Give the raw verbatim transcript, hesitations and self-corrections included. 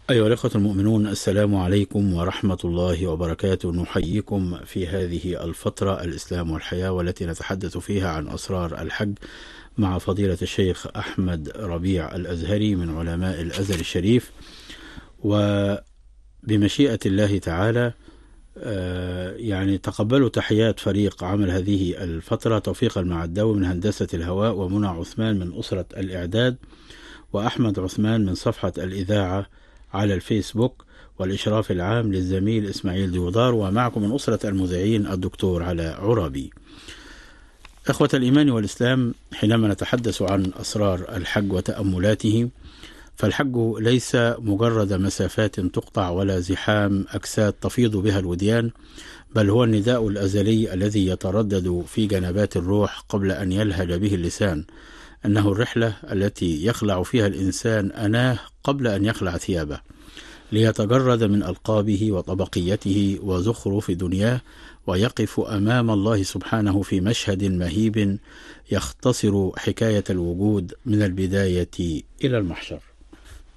أيها الأخوة المؤمنون، السلام عليكم ورحمة الله وبركاته. نحييكم في هذه الفترة الإسلام والحياة، والتي نتحدث فيها عن أسرار الحج مع فضيلة الشيخ أحمد ربيع الأزهري من علماء الأزهر الشريف. وبمشيئة الله تعالى يعني تقبلوا تحيات فريق عمل هذه الفترة: توفيق المعداوي من هندسة الهواء، ومنى عثمان من أسرة الإعداد، وأحمد عثمان من صفحة الإذاعة على الفيسبوك، والإشراف العام للزميل إسماعيل ديودار، ومعكم من أسرة المذيعين الدكتور علاء عرابي. إخوة الإيمان والإسلام، حينما نتحدث عن أسرار الحج وتأملاته، فالحج ليس مجرد مسافات تقطع ولا زحام أجساد تفيض بها الوديان، بل هو النداء الأزلي الذي يتردد في جنبات الروح قبل أن يلهج به اللسان. أنه الرحلة التي يخلع فيها الإنسان أناه قبل أن يخلع ثيابه، ليتجرد من ألقابه وطبقيته وزخرف دنياه، ويقف أمام الله سبحانه في مشهد مهيب يختصر حكاية الوجود من البداية إلى المحشر.